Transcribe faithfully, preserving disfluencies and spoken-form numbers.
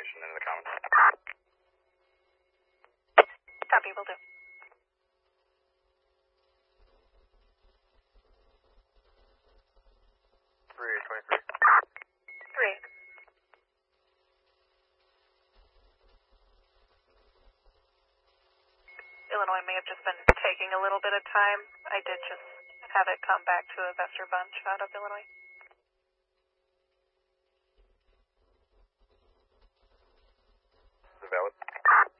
information into the comments. Copy, will do. three eight twenty-three. Three. Illinois may have just been taking a little bit of time. I did just have it come back to a Vester bunch out of Illinois. Is it valid?